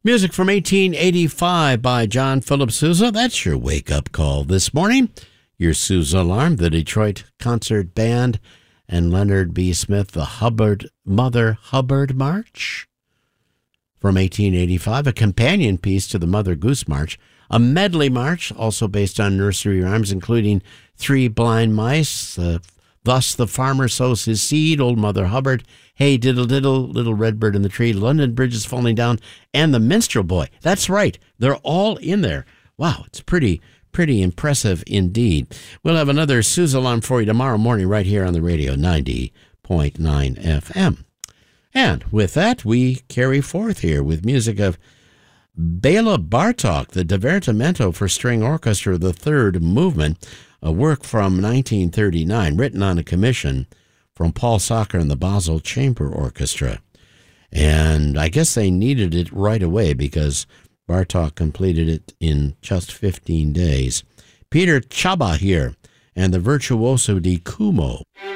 Music from 1885 by John Philip Sousa. That's your wake-up call this morning. Your Sousa alarm, the Detroit Concert Band, and Leonard B. Smith, the Mother Hubbard March. From 1885, a companion piece to the Mother Goose March, a medley march, also based on nursery rhymes, including Three Blind Mice, Thus the Farmer Sows His Seed, Old Mother Hubbard, Hey Diddle Diddle, Little Red Bird in the Tree, London Bridge is Falling Down, and The Minstrel Boy. That's right. They're all in there. Wow, it's pretty impressive indeed. We'll have another Sousa alarm for you tomorrow morning right here on the radio, 90.9 FM. And with that, we carry forth here with music of Bela Bartok, the Divertimento for String Orchestra, the third movement, a work from 1939, written on a commission from Paul Socker and the Basel Chamber Orchestra. And I guess they needed it right away because Bartok completed it in just 15 days. Peter Chaba here and the Virtuoso di Cuomo.